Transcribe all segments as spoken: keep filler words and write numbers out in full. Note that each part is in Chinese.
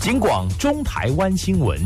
警广中台湾新闻。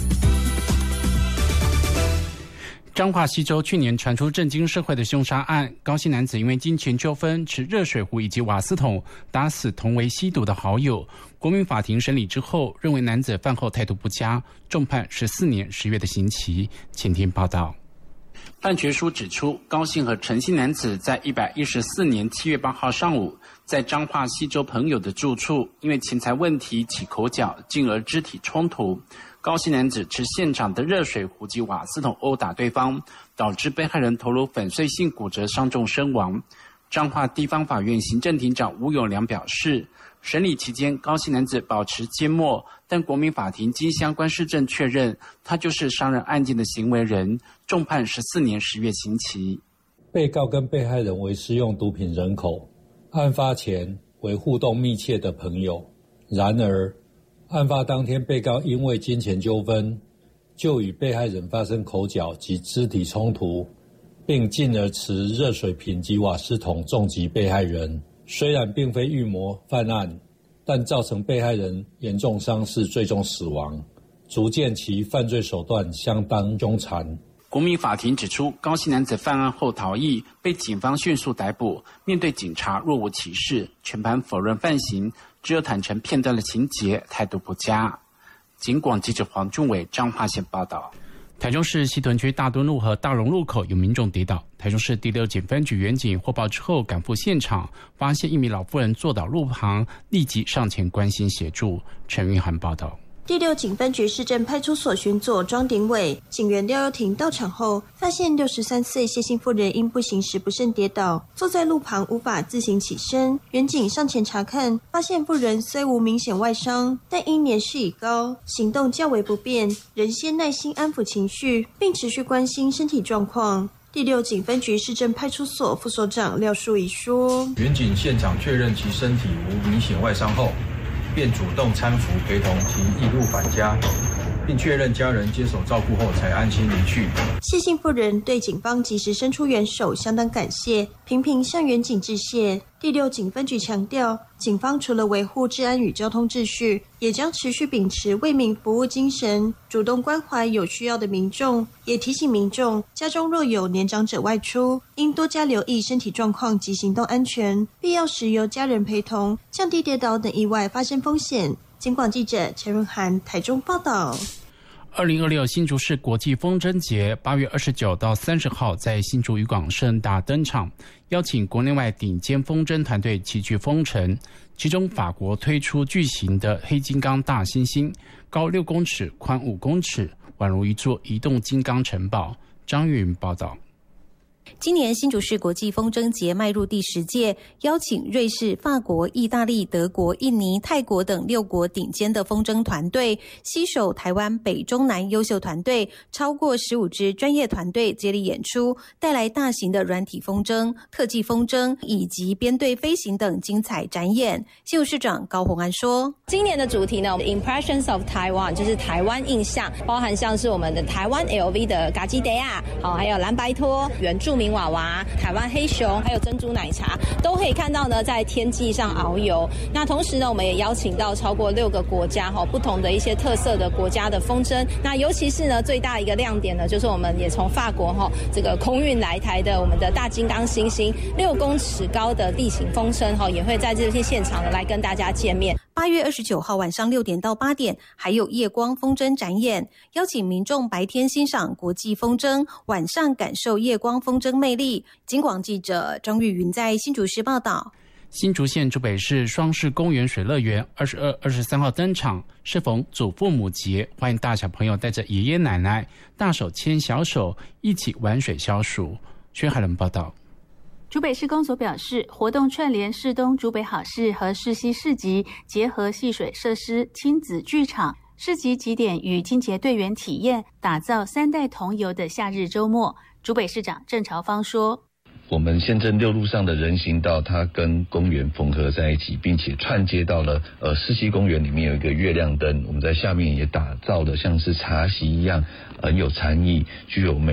彰化溪州去年传出震惊社会的凶杀案，高姓男子因为金钱纠纷，持热水壶以及瓦斯桶打死同为吸毒的好友。国民法庭审理之后，认为男子饭后态度不佳，重判十四年十月的刑期。前天报道。判决书指出，高姓和陈姓男子在一百一十四年七月八号上午，在彰化溪州朋友的住处，因为钱财问题起口角，进而肢体冲突。高姓男子持现场的热水壶及瓦斯桶殴打对方，导致被害人头颅粉碎性骨折伤重身亡。彰化地方法院行政庭长吴永良表示，审理期间高姓男子保持缄默，但国民法庭经相关事证确认，他就是伤人案件的行为人，重判十四年十月刑期。 被告跟被害人为施用毒品人口，案发前为互动密切的朋友，然而案发当天，被告因为金钱纠纷，就与被害人发生口角及肢体冲突，并进而持热水瓶及瓦斯桶重击被害人。虽然并非预谋犯案，但造成被害人严重伤势，最终死亡，足见其犯罪手段相当凶残。 国民法庭指出，高姓男子犯案后逃逸，被警方迅速逮捕，面对警察若无其事，全盘否认犯行，只有坦诚片段的情节，态度不佳。警广记者黄俊伟彰化县报道。台中市西屯区大墩路和大荣路口有民众跌倒，台中市第六警分局员警获报之后赶赴现场，发现一名老妇人坐倒路旁，立即上前关心协助。陈玉涵报道。 第六警分局市政派出所巡佐庄鼎伟警员廖又廷到场后，发现六十三岁谢姓妇人因步行时不慎跌倒，坐在路旁无法自行起身。员警上前查看，发现妇人虽无明显外伤，但因年事已高，行动较为不便，仍先耐心安抚情绪，并持续关心身体状况。第六警分局市政派出所副所长廖淑仪说：“ 员警现场确认其身体无明显外伤后，便主动搀扶陪同其一路返家，并确认家人接手照顾后才安心离去。” 谢姓妇人对警方及时伸出援手相当感谢，频频向员警致谢。第六警分局强调，警方除了维护治安与交通秩序，也将持续秉持为民服务精神，主动关怀有需要的民众，也提醒民众家中若有年长者外出，应多加留意身体状况及行动安全，必要时由家人陪同，降低跌倒等意外发生风险。警广记者陈润涵台中报道。 二零二六新竹市国际风筝节八月二十九到三十号在新竹渔港盛大登场，邀请国内外顶尖风筝团队齐聚风城。其中法国推出巨型的黑金刚大猩猩，高六公尺，宽五公尺，宛如一座移动金刚城堡。张玉云报道。 今年新竹市国际风筝节迈入第十届，邀请瑞士、法国、意大利、德国、印尼、泰国等六国顶尖的风筝团队，携手台湾北中南优秀团队，超过十五支专业团队接力演出，带来大型的软体风筝、特技风筝以及编队飞行等精彩展演。新竹市长高虹安说：“ 今年的主题呢 ，Impressions of Taiwan， 就是台湾印象，包含像是我们的台湾 L V 的嘎吉德亚，好，还有蓝白拖、原住民娃娃、台湾黑熊，还有珍珠奶茶，都可以看到呢，在天际上遨游。那同时呢，我们也邀请到超过六个国家哈，不同的一些特色的国家的风筝。那尤其是呢，最大一个亮点呢，就是我们也从法国哈这个空运来台的我们的大金刚猩猩，六公尺高的地形风筝哈，也会在这些现场呢来跟大家见面。 八月二十九号晚上六点到八点，还有夜光风筝展演，邀请民众白天欣赏国际风筝，晚上感受夜光风筝魅力。警广记者张玉云在新竹市报道。 新竹县竹北市双市公园水乐园二十二、二十三号登场，适逢祖父母节，欢迎大小朋友带着爷爷奶奶大手牵小手，一起玩水消暑。薛海伦报道。 竹北市公所表示，活动串联市东竹北好市和市西市集，结合戏水设施、亲子剧场、市集集点与清洁队员体验，打造三代同游的夏日周末。竹北市长郑朝芳说：“ 我们县政六路上的人行道，它跟公园缝合在一起，并且串接到了呃市西公园里面有一个月亮灯，我们在下面也打造了像是茶席一样很有禅意、具有美